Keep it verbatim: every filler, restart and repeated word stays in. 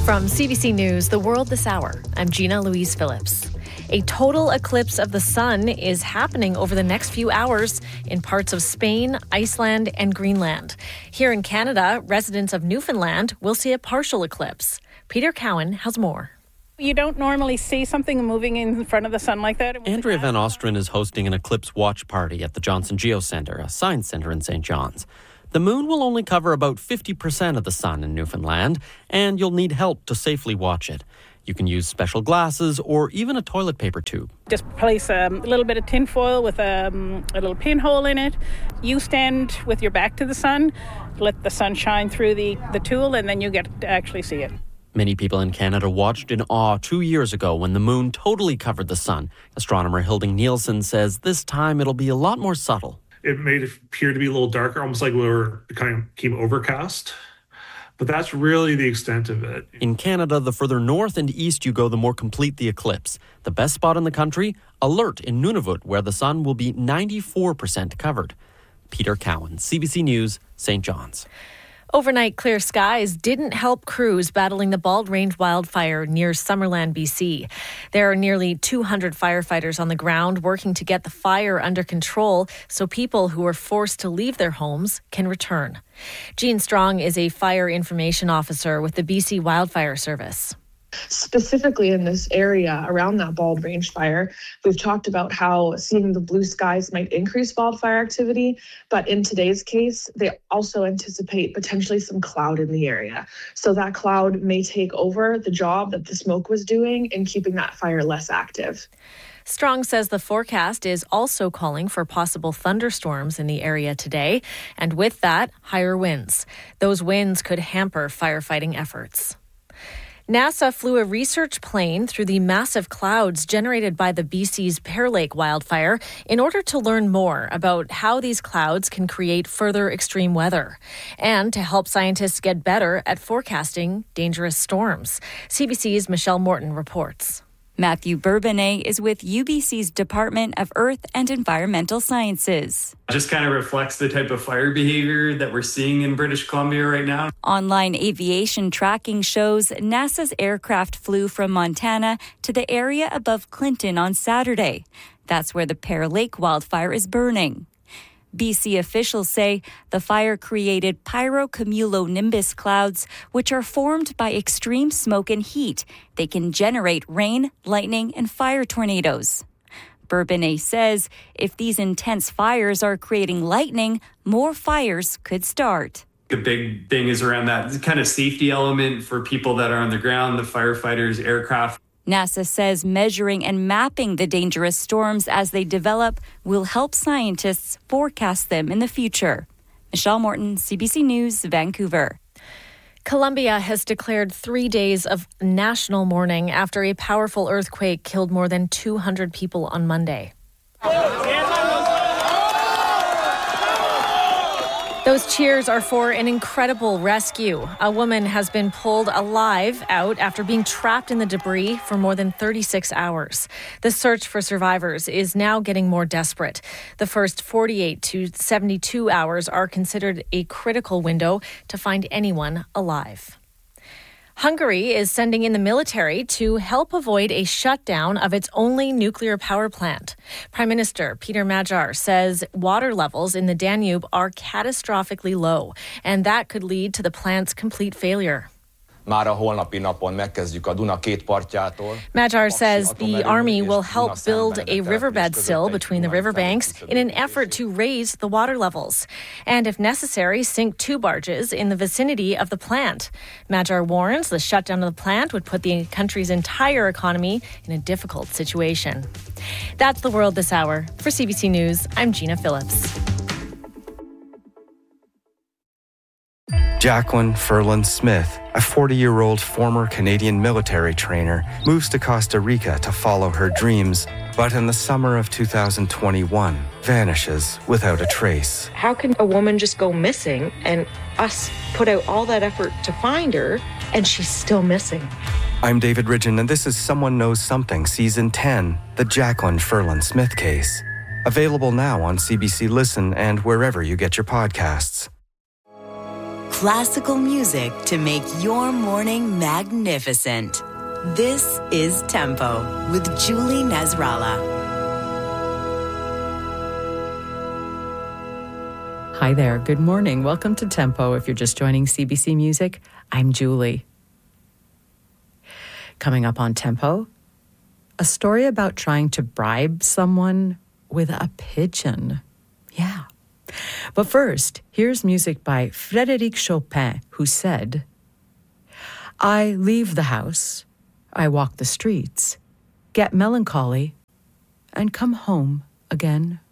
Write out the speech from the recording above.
From C B C News, The World This Hour, I'm Gina Louise Phillips. A total eclipse of the sun is happening over the next few hours in parts of Spain, Iceland, and Greenland. Here in Canada, residents of Newfoundland will see a partial eclipse. Peter Cowan has more. You don't normally see something moving in front of the sun like that. Andrea Van Ostrin is hosting an eclipse watch party at the Johnson Geo Centre, a science centre in Saint John's. The moon will only cover about fifty percent of the sun in Newfoundland, and you'll need help to safely watch it. You can use special glasses or even a toilet paper tube. Just place um, a little bit of tin foil with um, a little pinhole in it. You stand with your back to the sun, let the sun shine through the, the tool, and then you get to actually see it. Many people in Canada watched in awe two years ago when the moon totally covered the sun. Astronomer Hilding Nielsen says this time it'll be a lot more subtle. It made it appear to be a little darker, almost like we were kind of became overcast. But that's really the extent of it. In Canada, the further north and east you go, the more complete the eclipse. The best spot in the country, Alert in Nunavut, where the sun will be ninety-four percent covered. Peter Cowan, C B C News, Saint John's. Overnight clear skies didn't help crews battling the Bald Range wildfire near Summerland, B C. There are nearly two hundred firefighters on the ground working to get the fire under control so people who were forced to leave their homes can return. Jean Strong is a fire information officer with the B C Wildfire Service. Specifically in this area around that Bald Range fire, we've talked about how seeing the blue skies might increase wildfire activity, but in today's case, they also anticipate potentially some cloud in the area. So that cloud may take over the job that the smoke was doing in keeping that fire less active. Strong says the forecast is also calling for possible thunderstorms in the area today, and with that, higher winds. Those winds could hamper firefighting efforts. NASA flew a research plane through the massive clouds generated by the B C's Pear Lake wildfire in order to learn more about how these clouds can create further extreme weather and to help scientists get better at forecasting dangerous storms. C B C's Michelle Morton reports. Matthew Bourbonnais is with U B C's Department of Earth and Environmental Sciences. It just kind of reflects the type of fire behavior that we're seeing in British Columbia right now. Online aviation tracking shows NASA's aircraft flew from Montana to the area above Clinton on Saturday. That's where the Pear Lake wildfire is burning. B C officials say the fire created pyrocumulonimbus clouds, which are formed by extreme smoke and heat. They can generate rain, lightning, and fire tornadoes. Bourbonnais says if these intense fires are creating lightning, more fires could start. The big thing is around that kind of safety element for people that are on the ground, the firefighters, aircraft. NASA says measuring and mapping the dangerous storms as they develop will help scientists forecast them in the future. Michelle Morton, C B C News, Vancouver. Colombia has declared three days of national mourning after a powerful earthquake killed more than two hundred people on Monday. Those cheers are for an incredible rescue. A woman has been pulled alive out after being trapped in the debris for more than thirty-six hours. The search for survivors is now getting more desperate. The first forty-eight to seventy-two hours are considered a critical window to find anyone alive. Hungary is sending in the military to help avoid a shutdown of its only nuclear power plant. Prime Minister Peter Magyar says water levels in the Danube are catastrophically low, and that could lead to the plant's complete failure. Már a holnapi napon megkezdjük a Duna két partjától. Magyar says the army will help build a riverbed sill between the riverbanks in an effort to raise the water levels. And if necessary, sink two barges in the vicinity of the plant. Magyar warns the shutdown of the plant would put the country's entire economy in a difficult situation. That's The World This Hour. For C B C News, I'm Gina Phillips. Jacqueline Ferland Smith, a forty-year-old former Canadian military trainer, moves to Costa Rica to follow her dreams, but in the summer of two thousand twenty-one, vanishes without a trace. How can a woman just go missing and us put out all that effort to find her and she's still missing? I'm David Ridgen, and this is Someone Knows Something, Season ten, the Jacqueline Ferland Smith case. Available now on C B C Listen and wherever you get your podcasts. Classical music to make your morning magnificent. This is Tempo with Julie Nasrallah. Hi there. Good morning. Welcome to Tempo. If you're just joining C B C Music, I'm Julie. Coming up on Tempo, a story about trying to bribe someone with a pigeon. Yeah. But first, here's music by Frédéric Chopin, who said, I leave the house, I walk the streets, get melancholy, and come home again.